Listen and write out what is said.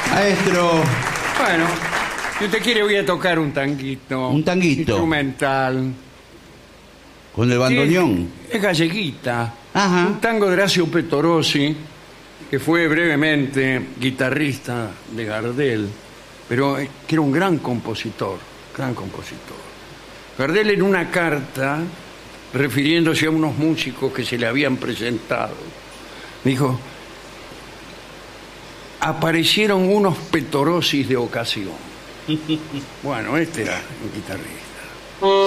Maestro, Bueno, si usted quiere voy a tocar un tanguito. Un tanguito. Instrumental. con el bandoneón. Es galleguita. Ajá. Un tango de Horacio Petorossi, que fue brevemente guitarrista de Gardel, pero que era un gran compositor, gran compositor. Gardel en una carta, refiriéndose a unos músicos que se le habían presentado, dijo: aparecieron unos Petorossis de ocasión. Bueno, este era un guitarrista.